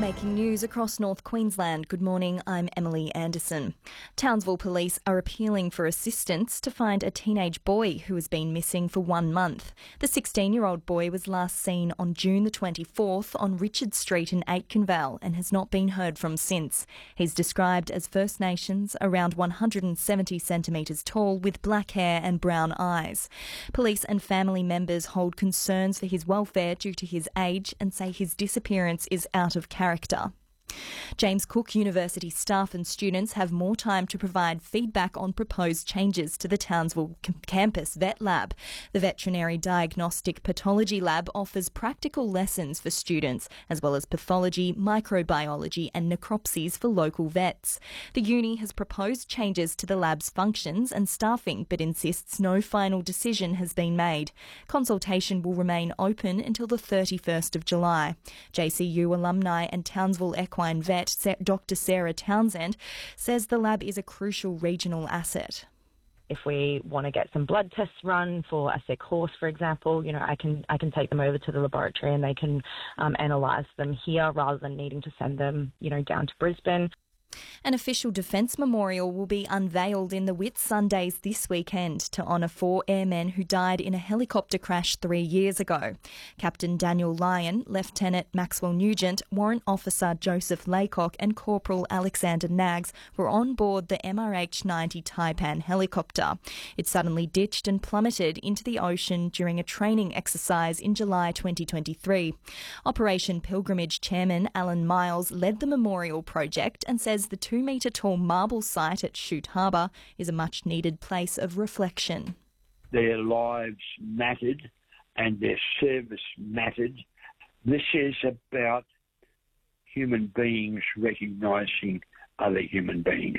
Making news across North Queensland. Good morning, I'm Emily Anderson. Townsville police are appealing for assistance to find a teenage boy who has been missing for 1 month. The 16-year-old boy was last seen on June the 24th on Richard Street in Aitkenvale and has not been heard from since. He's described as First Nations, around 170 centimetres tall, with black hair and brown eyes. Police and family members hold concerns for his welfare due to his age and say his disappearance is out of character. James Cook University staff and students have more time to provide feedback on proposed changes to the Townsville campus vet lab. The Veterinary Diagnostic Pathology Lab offers practical lessons for students, as well as pathology, microbiology and necropsies for local vets. The uni has proposed changes to the lab's functions and staffing, but insists no final decision has been made. Consultation will remain open until the 31st of July. JCU alumni and Townsville equine vet Dr. Sarah Townsend says the lab is a crucial regional asset. If we want to get some blood tests run for a sick horse, for example, I can take them over to the laboratory and they can analyse them here rather than needing to send them, down to Brisbane. An official defence memorial will be unveiled in the Whitsundays this weekend to honour 4 airmen who died in a helicopter crash 3 years ago. Captain Daniel Lyon, Lieutenant Maxwell Nugent, Warrant Officer Joseph Laycock and Corporal Alexander Nags were on board the MRH-90 Taipan helicopter. It suddenly ditched and plummeted into the ocean during a training exercise in July 2023. Operation Pilgrimage Chairman Alan Miles led the memorial project and says the 2-metre tall marble site at Shute Harbour is a much-needed place of reflection. Their lives mattered and their service mattered. This is about human beings recognising other human beings.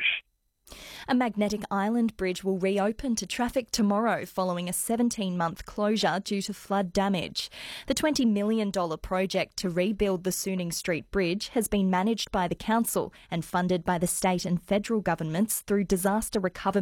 A magnetic island bridge will reopen to traffic tomorrow following a 17-month closure due to flood damage. The $20 million project to rebuild the Suning Street Bridge has been managed by the council and funded by the state and federal governments through disaster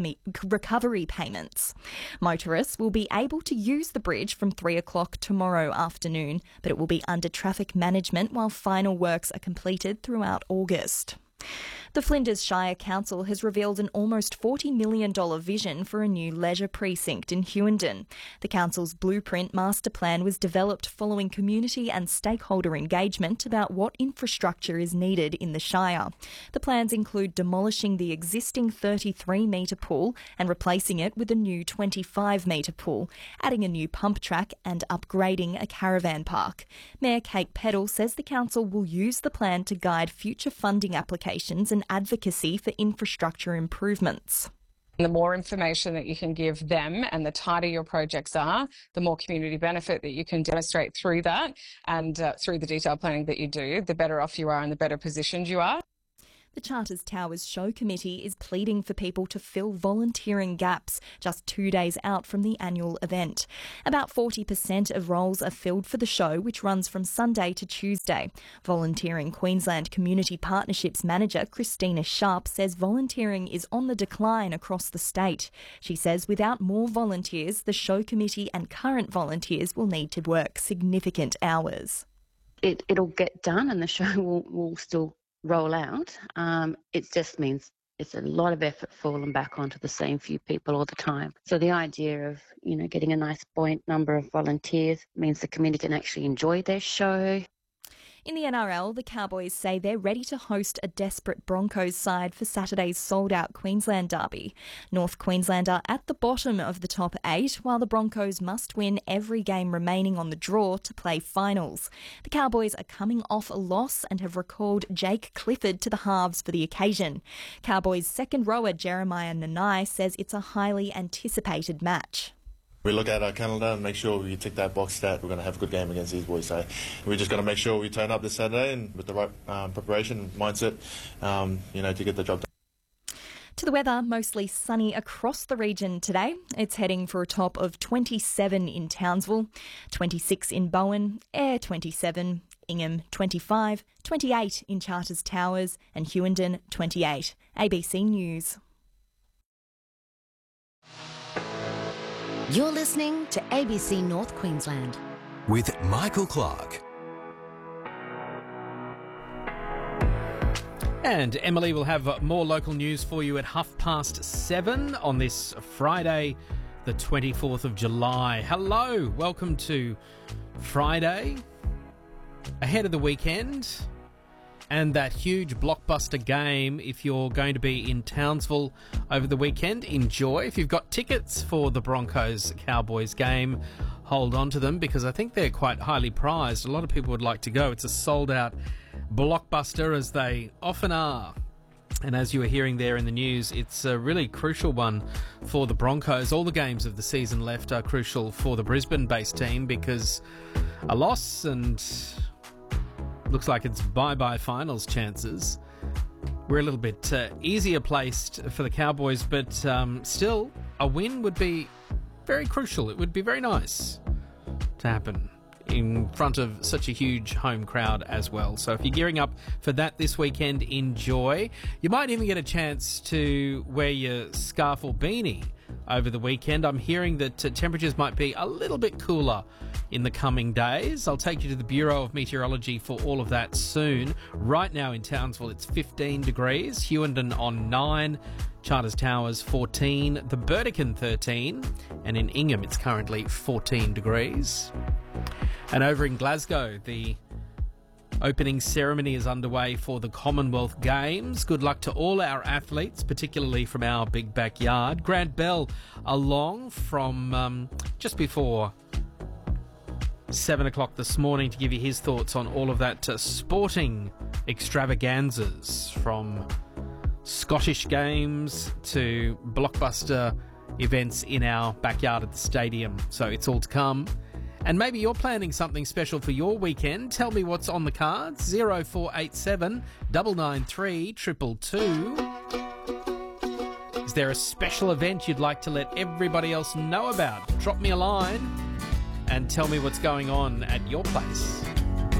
recovery payments. Motorists will be able to use the bridge from 3 o'clock tomorrow afternoon, but it will be under traffic management while final works are completed throughout August. The Flinders Shire Council has revealed an almost $40 million vision for a new leisure precinct in Hughenden. The council's blueprint master plan was developed following community and stakeholder engagement about what infrastructure is needed in the Shire. The plans include demolishing the existing 33-metre pool and replacing it with a new 25-metre pool, adding a new pump track and upgrading a caravan park. Mayor Kate Peddle says the council will use the plan to guide future funding applications and advocacy for infrastructure improvements. The more information that you can give them and the tighter your projects are, the more community benefit that you can demonstrate through that and through the detailed planning that you do, the better off you are and the better positioned you are. The Charters Towers Show Committee is pleading for people to fill volunteering gaps just 2 days out from the annual event. About 40% of roles are filled for the show, which runs from Sunday to Tuesday. Volunteering Queensland Community Partnerships Manager Christina Sharp says volunteering is on the decline across the state. She says without more volunteers, the show committee and current volunteers will need to work significant hours. It'll get done and the show will still roll out. It just means it's a lot of effort falling back onto the same few people all the time. So the idea of, getting a nice buoyant number of volunteers means the community can actually enjoy their show. In the NRL, the Cowboys say they're ready to host a desperate Broncos side for Saturday's sold-out Queensland derby. North Queensland are at the bottom of the top 8, while the Broncos must win every game remaining on the draw to play finals. The Cowboys are coming off a loss and have recalled Jake Clifford to the halves for the occasion. Cowboys' second rower Jeremiah Nanai says it's a highly anticipated match. We look at our calendar and make sure we tick that box that we're going to have a good game against these boys. So we just got to make sure we turn up this Saturday and with the right preparation and mindset, to get the job done. To the weather, mostly sunny across the region today. It's heading for a top of 27 in Townsville, 26 in Bowen, Ayr 27, Ingham 25, 28 in Charters Towers and Hughenden 28. ABC News. You're listening to ABC North Queensland. With Michael Clark. And Emily will have more local news for you at 7:30 on this Friday, the 24th of July. Hello, welcome to Friday, ahead of the weekend, and that huge blockbuster game. If you're going to be in Townsville over the weekend, enjoy. If you've got tickets for the Broncos-Cowboys game, hold on to them because I think they're quite highly prized. A lot of people would like to go. It's a sold-out blockbuster, as they often are. And as you were hearing there in the news, it's a really crucial one for the Broncos. All the games of the season left are crucial for the Brisbane-based team because a loss and looks like it's bye-bye finals chances. We're a little bit easier placed for the Cowboys, but still, a win would be very crucial. It would be very nice to happen in front of such a huge home crowd as well. So if you're gearing up for that this weekend, enjoy. You might even get a chance to wear your scarf or beanie over the weekend. I'm hearing that temperatures might be a little bit cooler in the coming days. I'll take you to the Bureau of Meteorology for all of that soon. Right now in Townsville, it's 15 degrees. Hughenden on 9. Charters Towers 14. The Burdekin 13. And in Ingham, it's currently 14 degrees. And over in Glasgow, the opening ceremony is underway for the Commonwealth Games. Good luck to all our athletes, particularly from our big backyard. Grant Bell along from just before 7 o'clock this morning to give you his thoughts on all of that sporting extravaganzas, from Scottish games to blockbuster events in our backyard at the stadium. So it's all to come. And maybe you're planning something special for your weekend. Tell me what's on the cards. 0487 993 222. Is there a special event you'd like to let everybody else know about? Drop me a line and tell me what's going on at your place.